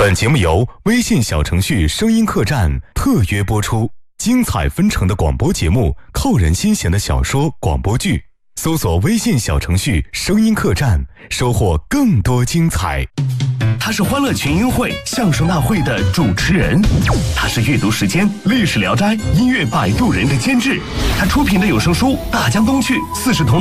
本节目由微信小程序声音客栈特约播出，精彩纷呈的广播节目，扣人心弦的小说广播剧，搜索微信小程序声音客栈，收获更多精彩。 他是欢乐群英会相声大会的主持人，他是阅读时间历史聊斋音乐摆渡人的监制，他出品的有声书《大江东去》40头